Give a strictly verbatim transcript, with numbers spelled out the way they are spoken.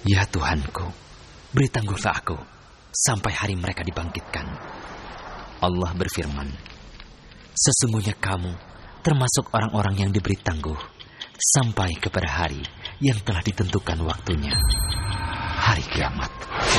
Ya Tuhanku, beri tangguhlah aku sampai hari mereka dibangkitkan. Allah berfirman, sesungguhnya kamu termasuk orang-orang yang diberi tangguh sampai kepada hari yang telah ditentukan waktunya, hari kiamat.